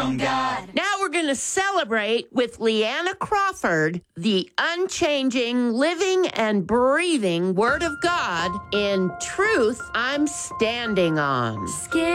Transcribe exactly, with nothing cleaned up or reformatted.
from God. Now we're going to celebrate with Leanna Crawford the unchanging, living, and breathing Word of God in Truth I'm Standing On. Scared